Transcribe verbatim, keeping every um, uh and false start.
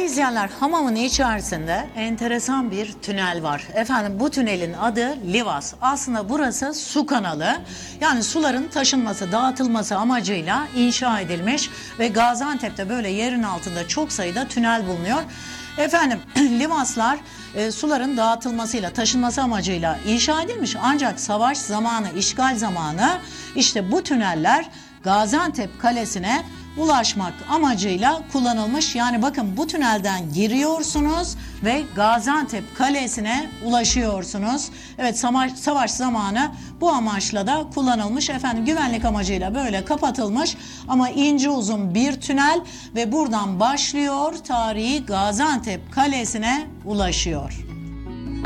izleyenler, hamamın içerisinde enteresan bir tünel var. Efendim, bu tünelin adı Livas. Aslında burası su kanalı. Yani suların taşınması, dağıtılması amacıyla inşa edilmiş ve Gaziantep'te böyle yerin altında çok sayıda tünel bulunuyor. Efendim, Livaslar e, suların dağıtılmasıyla, taşınması amacıyla inşa edilmiş. Ancak savaş zamanı, işgal zamanı işte bu tüneller Gaziantep Kalesi'ne ulaşmak amacıyla kullanılmış. Yani bakın, bu tünelden giriyorsunuz ve Gaziantep Kalesi'ne ulaşıyorsunuz. Evet, savaş, savaş zamanı bu amaçla da kullanılmış. Efendim, güvenlik amacıyla böyle kapatılmış ama ince uzun bir tünel ve buradan başlıyor, tarihi Gaziantep Kalesi'ne ulaşıyor.